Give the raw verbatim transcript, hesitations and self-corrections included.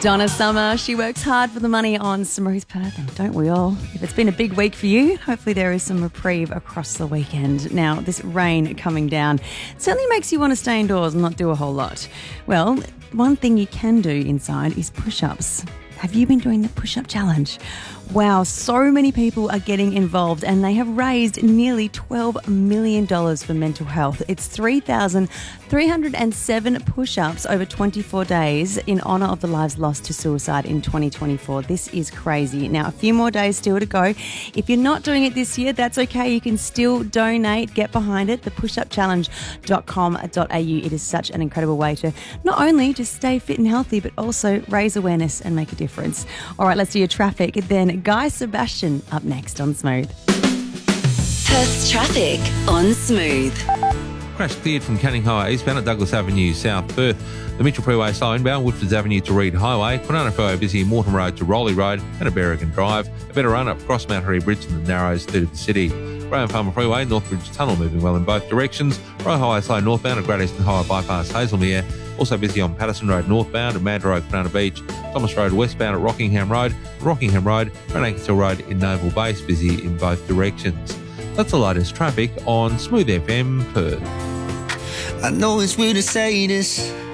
Donna Summer, she works hard for the money on Smooth Perth, and don't we all? If it's been a big week for you, hopefully there is some reprieve across the weekend. Now, this rain coming down certainly makes you want to stay indoors and not do a whole lot. Well, one thing you can do inside is push-ups. Have you been doing the push-up challenge? Wow, so many people are getting involved and they have raised nearly twelve million dollars for mental health. It's three thousand three hundred seven push-ups over twenty-four days in honour of the lives lost to suicide in twenty twenty-four. This is crazy. Now, a few more days still to go. If you're not doing it this year, that's okay. You can still donate, get behind it, the push up challenge dot com dot a u. It is such an incredible way to not only just stay fit and healthy, but also raise awareness and make a difference. All right, let's do your traffic. Then Guy Sebastian up next on Smooth. Perth's traffic on Smooth. Crash cleared from Canning Highway eastbound at Douglas Avenue, South Perth. The Mitchell Freeway slow inbound, Woodfords Avenue to Reed Highway, Kwinana Freeway busy, Morton Road to Rowley Road and a Berrigan Drive. A better run up Cross Mount Harry Bridge to the Narrows through to the city. Graham Farmer Freeway, Northbridge Tunnel moving well in both directions. Roe Highway slow northbound at Great Eastern Highway bypass Hazelmere. Also busy on Patterson Road northbound at Mad Road, Kwinana Beach. Thomas Road westbound at Rockingham Road. Rockingham Road, Granacastle Road in Naval Base busy in both directions. That's the latest traffic on Smooth F M Perth. I know it's weird to say this,